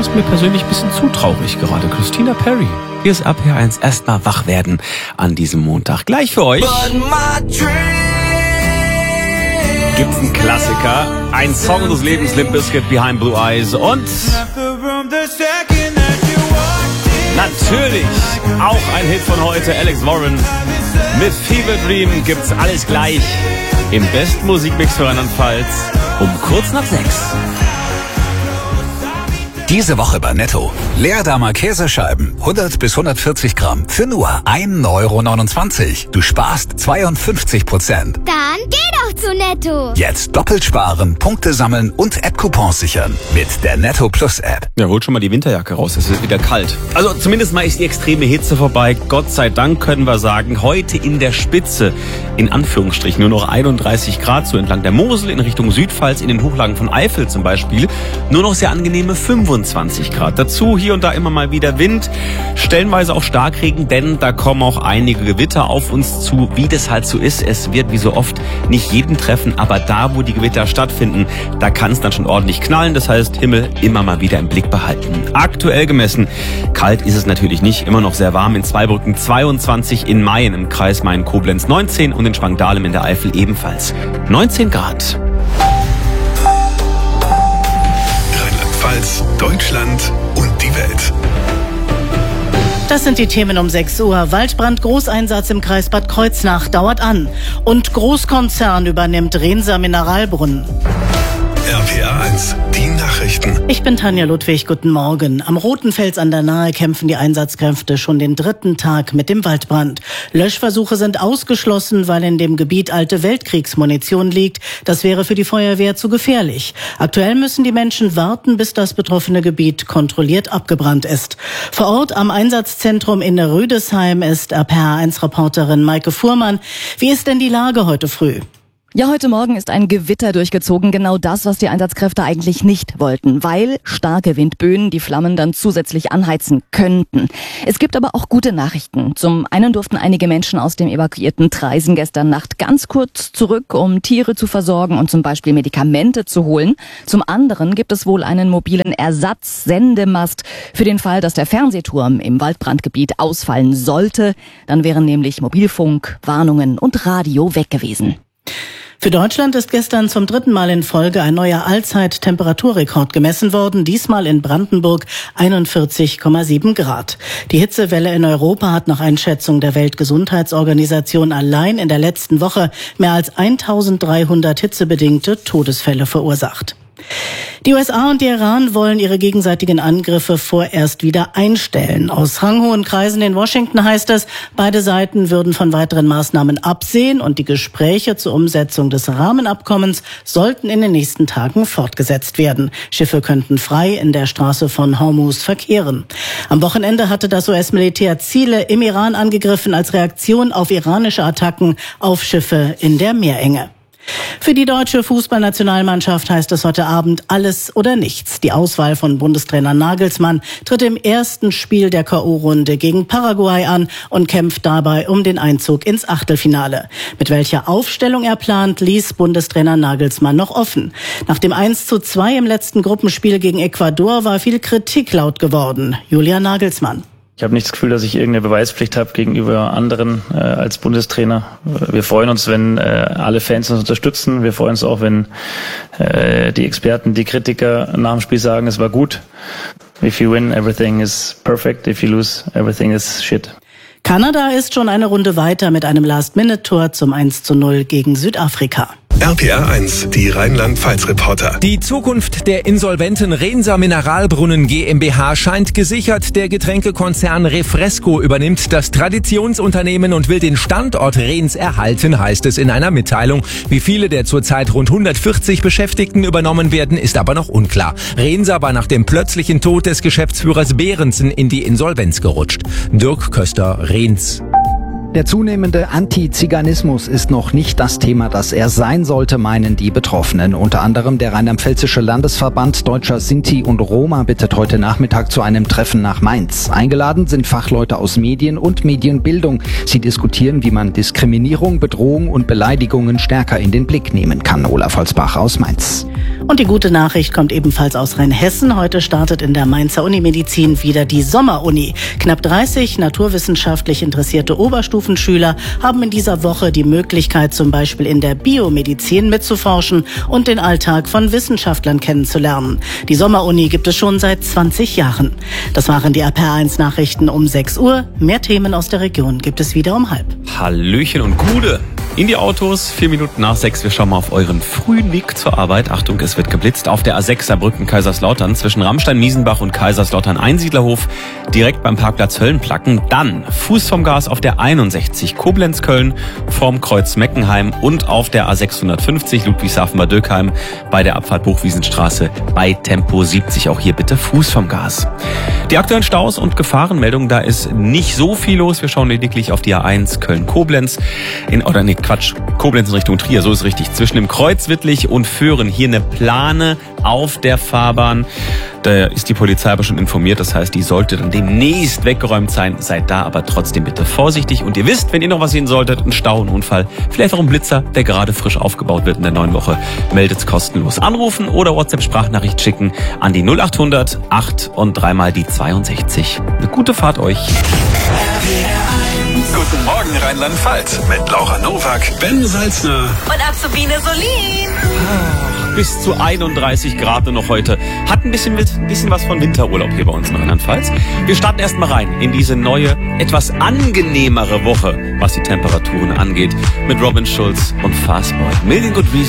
ist mir persönlich ein bisschen zu traurig gerade. Christina Perri. Hier ist RPR1 erstmal wach werden an diesem Montag. Gleich für euch gibt's einen Klassiker. Ein Song des Lebens, Limp Bizkit, Behind Blue Eyes. Und natürlich auch ein Hit von heute, Alex Warren. Mit Fever Dream gibt's alles gleich im besten Musikmix für Rheinland-Pfalz um kurz nach 6. Diese Woche bei Netto. Leerdammer Käsescheiben, 100 bis 140 Gramm, für nur 1,29 €. Du sparst 52%. Dann geh doch zu Netto. Jetzt doppelt sparen, Punkte sammeln und App-Coupons sichern mit der Netto Plus App. Ja, holt schon mal die Winterjacke raus, es ist wieder kalt. Also zumindest mal ist die extreme Hitze vorbei. Gott sei Dank können wir sagen, heute in der Spitze, in Anführungsstrichen, nur noch 31 Grad, so entlang der Mosel in Richtung Südpfalz, in den Hochlagen von Eifel zum Beispiel. Nur noch sehr angenehme 25 Grad. Dazu hier und da immer mal wieder Wind, stellenweise auch Starkregen, denn da kommen auch einige Gewitter auf uns zu, wie das halt so ist. Es wird wie so oft nicht jeden treffen, aber da, wo die Gewitter stattfinden, da kann es dann schon ordentlich knallen. Das heißt, Himmel immer mal wieder im Blick behalten. Aktuell gemessen, kalt ist es natürlich nicht, immer noch sehr warm. In Zweibrücken 22, in Mayen im Kreis Mayen-Koblenz 19 und in Schwangdahlem in der Eifel ebenfalls 19 Grad. Rheinland-Pfalz, Deutschland und die Welt. Das sind die Themen um 6 Uhr. Waldbrand, Großeinsatz im Kreis Bad Kreuznach dauert an. Und Großkonzern übernimmt Rhenser Mineralbrunnen. RPR1, die Nachrichten. Ich bin Tanja Ludwig, guten Morgen. Am Roten Fels an der Nahe kämpfen die Einsatzkräfte schon den 3. Tag mit dem Waldbrand. Löschversuche sind ausgeschlossen, weil in dem Gebiet alte Weltkriegsmunition liegt. Das wäre für die Feuerwehr zu gefährlich. Aktuell müssen die Menschen warten, bis das betroffene Gebiet kontrolliert abgebrannt ist. Vor Ort am Einsatzzentrum in Rüdesheim ist RPR1-Reporterin Maike Fuhrmann. Wie ist denn die Lage heute früh? Ja, heute Morgen ist ein Gewitter durchgezogen, genau das, was die Einsatzkräfte eigentlich nicht wollten, weil starke Windböen die Flammen dann zusätzlich anheizen könnten. Es gibt aber auch gute Nachrichten. Zum einen durften einige Menschen aus dem evakuierten Traisen gestern Nacht ganz kurz zurück, um Tiere zu versorgen und zum Beispiel Medikamente zu holen. Zum anderen gibt es wohl einen mobilen Ersatzsendemast für den Fall, dass der Fernsehturm im Waldbrandgebiet ausfallen sollte. Dann wären nämlich Mobilfunk, Warnungen und Radio weg gewesen. Für Deutschland ist gestern zum 3. Mal in Folge ein neuer Allzeit-Temperaturrekord gemessen worden, diesmal in Brandenburg 41,7 Grad. Die Hitzewelle in Europa hat nach Einschätzung der Weltgesundheitsorganisation allein in der letzten Woche mehr als 1300 hitzebedingte Todesfälle verursacht. Die USA und der Iran wollen ihre gegenseitigen Angriffe vorerst wieder einstellen. Aus ranghohen Kreisen in Washington heißt es, beide Seiten würden von weiteren Maßnahmen absehen und die Gespräche zur Umsetzung des Rahmenabkommens sollten in den nächsten Tagen fortgesetzt werden. Schiffe könnten frei in der Straße von Hormuz verkehren. Am Wochenende hatte das US-Militär Ziele im Iran angegriffen als Reaktion auf iranische Attacken auf Schiffe in der Meerenge. Für die deutsche Fußballnationalmannschaft heißt es heute Abend alles oder nichts. Die Auswahl von Bundestrainer Nagelsmann tritt im ersten Spiel der K.O.-Runde gegen Paraguay an und kämpft dabei um den Einzug ins Achtelfinale. Mit welcher Aufstellung er plant, ließ Bundestrainer Nagelsmann noch offen. Nach dem 1:2 im letzten Gruppenspiel gegen Ecuador war viel Kritik laut geworden. Julian Nagelsmann. Ich habe nicht das Gefühl, dass ich irgendeine Beweispflicht habe gegenüber anderen als Bundestrainer. Wir freuen uns, wenn alle Fans uns unterstützen. Wir freuen uns auch, wenn die Experten, die Kritiker nach dem Spiel sagen, es war gut. If you win, everything is perfect. If you lose, everything is shit. Kanada ist schon eine Runde weiter mit einem Last-Minute-Tor zum 1:0 gegen Südafrika. RPR1, die Rheinland-Pfalz-Reporter. Die Zukunft der insolventen Rhenser Mineralbrunnen GmbH scheint gesichert. Der Getränkekonzern Refresco übernimmt das Traditionsunternehmen und will den Standort Rhens erhalten, heißt es in einer Mitteilung. Wie viele der zurzeit rund 140 Beschäftigten übernommen werden, ist aber noch unklar. Rhenser war nach dem plötzlichen Tod des Geschäftsführers Behrensen in die Insolvenz gerutscht. Dirk Köster, Rhens. Der zunehmende Antiziganismus ist noch nicht das Thema, das er sein sollte, meinen die Betroffenen. Unter anderem der Rheinland-Pfälzische Landesverband Deutscher Sinti und Roma bittet heute Nachmittag zu einem Treffen nach Mainz. Eingeladen sind Fachleute aus Medien und Medienbildung. Sie diskutieren, wie man Diskriminierung, Bedrohung und Beleidigungen stärker in den Blick nehmen kann. Olaf Holzbach aus Mainz. Und die gute Nachricht kommt ebenfalls aus Rheinhessen. Heute startet in der Mainzer Unimedizin wieder die Sommeruni. Knapp 30 naturwissenschaftlich interessierte Oberstufenschüler haben in dieser Woche die Möglichkeit, zum Beispiel in der Biomedizin mitzuforschen und den Alltag von Wissenschaftlern kennenzulernen. Die Sommeruni gibt es schon seit 20 Jahren. Das waren die RPR1 Nachrichten um 6 Uhr. Mehr Themen aus der Region gibt es wieder um 5:30. Hallöchen und Gude. In die Autos, 4 Minuten nach 6. Wir schauen mal auf euren frühen Weg zur Arbeit. Achtung, es wird geblitzt auf der A6 Saarbrücken Kaiserslautern zwischen Ramstein-Miesenbach und Kaiserslautern Einsiedlerhof, direkt beim Parkplatz Höllenplacken. Dann Fuß vom Gas auf der 61 Koblenz-Köln vorm Kreuz Meckenheim und auf der A650 Ludwigshafen-Bad Dürkheim bei der Abfahrt Buchwiesenstraße bei Tempo 70. Auch hier bitte Fuß vom Gas. Die aktuellen Staus und Gefahrenmeldungen, da ist nicht so viel los. Wir schauen lediglich auf die A1 Köln-Koblenz Koblenz in Richtung Trier, so ist richtig. Zwischen dem Kreuz Wittlich und Föhren hier eine Plane auf der Fahrbahn. Da ist die Polizei aber schon informiert, das heißt, die sollte dann demnächst weggeräumt sein. Seid da aber trotzdem bitte vorsichtig. Und ihr wisst, wenn ihr noch was sehen solltet, ein Stau, ein Unfall, vielleicht auch ein Blitzer, der gerade frisch aufgebaut wird in der neuen Woche, meldet's kostenlos. Anrufen oder WhatsApp-Sprachnachricht schicken an die 0800 8 und 3 mal die 62. Eine gute Fahrt euch. Guten Morgen Rheinland-Pfalz mit Laura Nowak, Ben Salzner und Azubine Solin. Bis zu 31 Grad nur noch heute. Hat ein bisschen was von Winterurlaub hier bei uns in Rheinland-Pfalz. Wir starten erstmal rein in diese neue, etwas angenehmere Woche, was die Temperaturen angeht, mit Robin Schulz und Fastboy. Million Good Reasons.